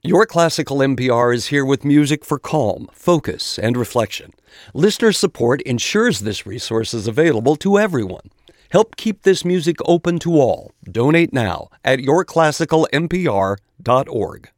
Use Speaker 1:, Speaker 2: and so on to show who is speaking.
Speaker 1: Your Classical NPR is here with music for calm, focus, and reflection. Listener support ensures this resource is available to everyone. Help keep this music open to all. Donate now at yourclassicalnpr.org.